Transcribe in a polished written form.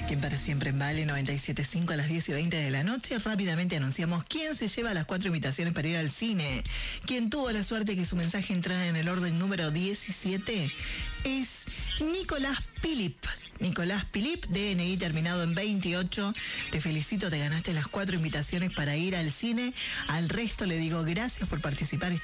Quien para siempre en Vale 97.5 a las 10:20 de la noche. Rápidamente anunciamos quién se lleva las 4 invitaciones para ir al cine. Quien tuvo la suerte que su mensaje entrara en el orden número 17 es Nicolás Pilip. Nicolás Pilip, DNI terminado en 28. Te felicito, te ganaste las 4 invitaciones para ir al cine. Al resto le digo gracias por participar.